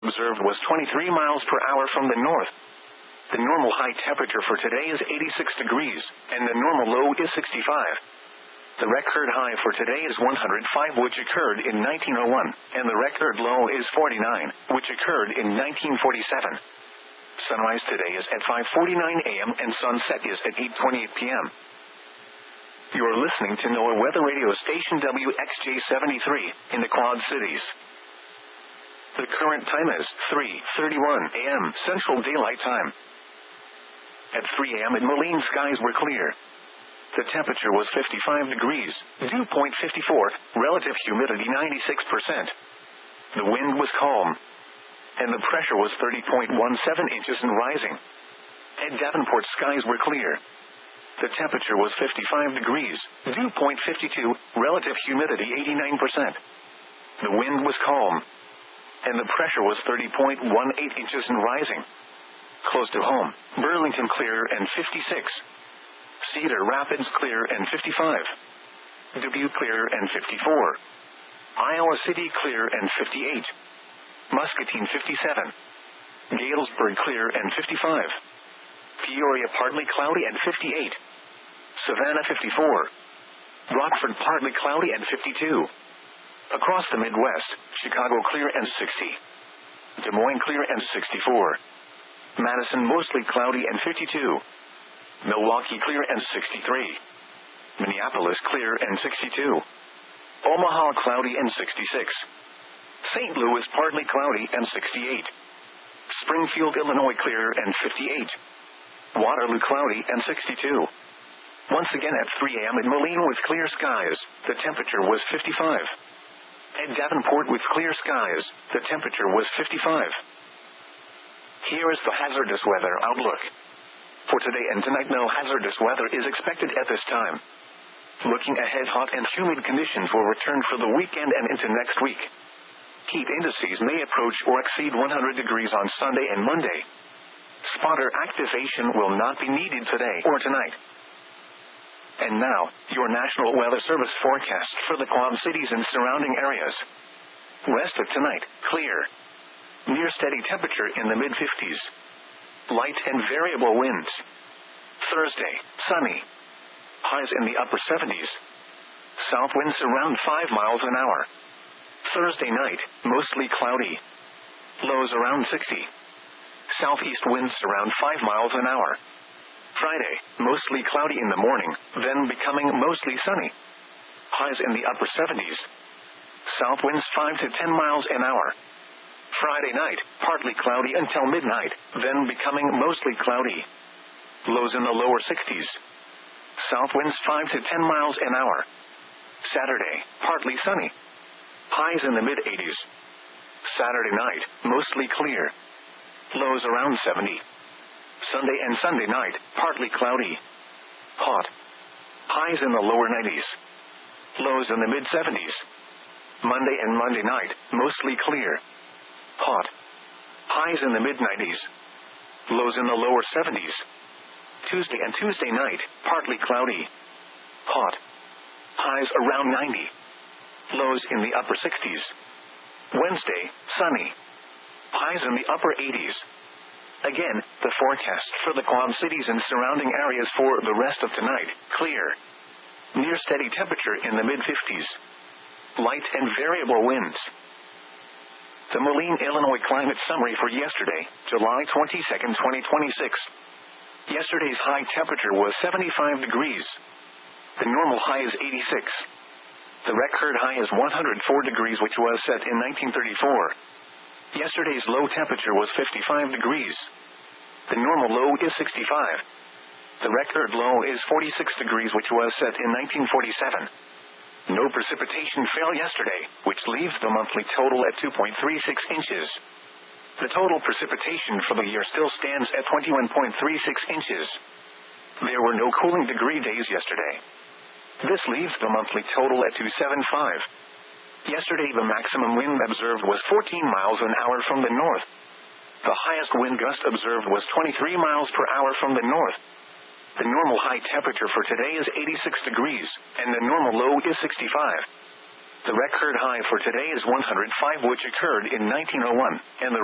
observed was 23 miles per hour from the north. The normal high temperature for today is 86 degrees, and the normal low is 65. The record high for today is 105, which occurred in 1901, and the record low is 49, which occurred in 1947. Sunrise today is at 5:49 a.m. and sunset is at 8:28 p.m. You are listening to NOAA Weather Radio Station WXJ73 in the Quad Cities. The current time is 3:31 a.m. Central Daylight Time. At 3 a.m. in Moline, skies were clear. The temperature was 55 degrees, dew point 54, relative humidity 96%. The wind was calm, and the pressure was 30.17 inches and rising. At Davenport, skies were clear. The temperature was 55 degrees, dew point 52, relative humidity 89%. The wind was calm, and the pressure was 30.18 inches and rising. Close to home, Burlington clear and 56. Cedar Rapids clear and 55. Dubuque clear and 54. Iowa City clear and 58. Muscatine 57. Galesburg clear and 55. Peoria partly cloudy and 58. Savannah 54. Rockford partly cloudy and 52. Across the Midwest, Chicago clear and 60. Des Moines clear and 64. Madison mostly cloudy and 52. Milwaukee clear and 63. Minneapolis clear and 62. Omaha cloudy and 66. St. Louis partly cloudy and 68. Springfield, Illinois clear and 58. Waterloo cloudy and 62. Once again at 3 a.m. in Moline with clear skies, the temperature was 55. At Davenport with clear skies, the temperature was 55. Here is the hazardous weather outlook. For today and tonight, no hazardous weather is expected at this time. Looking ahead, hot and humid conditions will return for the weekend and into next week. Heat indices may approach or exceed 100 degrees on Sunday and Monday. Spotter activation will not be needed today or tonight. And now, your National Weather Service forecast for the Quad Cities and surrounding areas. West of tonight, clear. Near steady temperature in the mid-50s. Light and variable winds. Thursday, sunny. Highs in the upper 70s. South winds around 5 miles an hour. Thursday night, mostly cloudy. Lows around 60. Southeast winds around 5 miles an hour. Friday, mostly cloudy in the morning, then becoming mostly sunny. Highs in the upper 70s. South winds 5 to 10 miles an hour. Friday night, partly cloudy until midnight, then becoming mostly cloudy. Lows in the lower 60s. South winds 5 to 10 miles an hour. Saturday, partly sunny. Highs in the mid-80s. Saturday night, mostly clear. Lows around 70. Sunday and Sunday night, partly cloudy. Hot. Highs in the lower 90s. Lows in the mid-70s. Monday and Monday night, mostly clear. Hot. Highs in the mid-90s. Lows in the lower 70s. Tuesday and Tuesday night, partly cloudy. Hot. Highs around 90. Lows in the upper 60s. Wednesday, sunny. Highs in the upper 80s. Again, the forecast for the Quad Cities and surrounding areas for the rest of tonight, clear. Near steady temperature in the mid-50s. Light and variable winds. The Moline, Illinois climate summary for yesterday, July 22, 2026. Yesterday's high temperature was 75 degrees. The normal high is 86. The record high is 104 degrees, which was set in 1934. Yesterday's low temperature was 55 degrees. The normal low is 65. The record low is 46 degrees, which was set in 1947. No precipitation fell yesterday, which leaves the monthly total at 2.36 inches. The total precipitation for the year still stands at 21.36 inches. There were no cooling degree days yesterday. This leaves the monthly total at 275. Yesterday, the maximum wind observed was 14 miles an hour from the north. The highest wind gust observed was 23 miles per hour from the north. The normal high temperature for today is 86 degrees, and the normal low is 65. The record high for today is 105, which occurred in 1901, and the